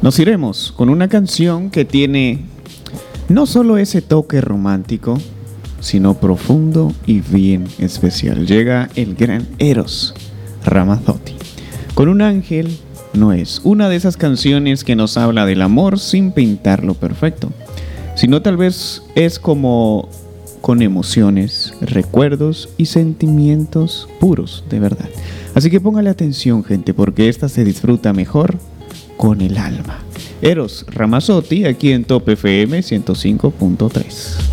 Nos iremos con una canción que tiene no solo ese toque romántico, sino profundo y bien especial. Llega el gran Eros Ramazzotti con Un ángel no es, una de esas canciones que nos habla del amor sin pintarlo perfecto, sino tal vez es como con emociones, recuerdos y sentimientos puros de verdad. Así que póngale atención, gente, porque esta se disfruta mejor con el alma. Eros Ramazzotti aquí en Top FM 105.3.